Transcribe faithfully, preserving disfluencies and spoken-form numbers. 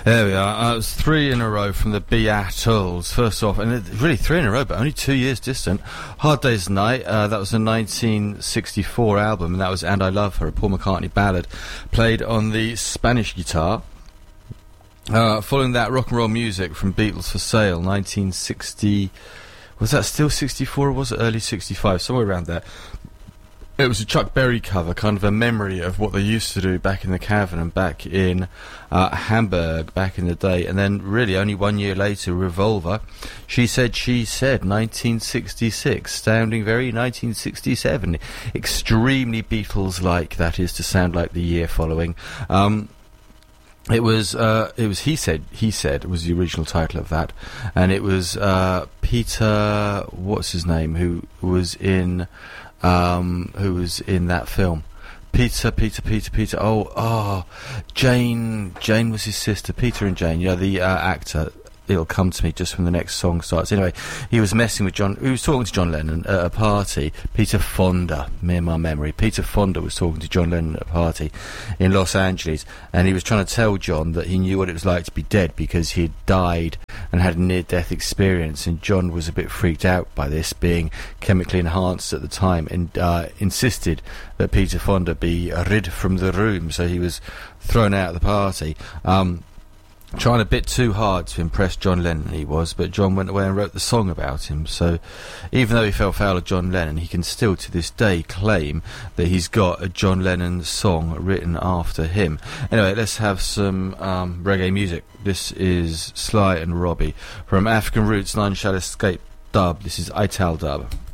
There we are. Uh, it was three in a row from the Beatles. First off, and it, really three in a row, but only two years distant. Hard Day's Night, uh, that was a nineteen sixty-four album, and that was And I Love Her, a Paul McCartney ballad, played on the Spanish guitar. Uh, following that, Rock and Roll Music from Beatles for Sale, nineteen sixty... Was that still sixty-four, or was it early sixty-five? Somewhere around there. It was a Chuck Berry cover, kind of a memory of what they used to do back in the Cavern and back in uh, Hamburg back in the day. And then really only one year later, Revolver, She Said, She Said, nineteen sixty-six, sounding very nineteen sixty-seven. Extremely Beatles-like, that is to sound like the year following. Um... It was, uh, it was He Said, He Said was the original title of that, and it was, uh, Peter, what's his name, who was in, um, who was in that film. Peter, Peter, Peter, Peter, oh, oh, Jane, Jane was his sister, Peter and Jane, yeah, the, uh, actor. It'll come to me just when the next song starts. Anyway, he was messing with John, he was talking to John Lennon at a party. Peter Fonda, mere my memory. Peter Fonda was talking to John Lennon at a party in Los Angeles, and he was trying to tell John that he knew what it was like to be dead because he had died and had a near-death experience, and John was a bit freaked out by this, being chemically enhanced at the time, and uh, insisted that Peter Fonda be rid from the room, so he was thrown out of the party. Um... Trying a bit too hard to impress John Lennon, he was, but John went away and wrote the song about him. So even though he fell foul of John Lennon, he can still to this day claim that he's got a John Lennon song written after him. Anyway, let's have some um, reggae music. This is Sly and Robbie from African Roots, None Shall Escape dub. This is Ital Dub.